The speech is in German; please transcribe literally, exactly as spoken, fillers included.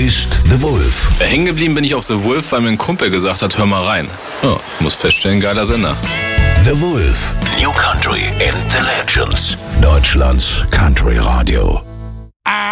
ist The Wolf. Hängen geblieben bin ich auf The Wolf, weil mir ein Kumpel gesagt hat, hör mal rein. Ja, muss feststellen, geiler Sender. The Wolf. New Country and the Legends. Deutschlands Country Radio.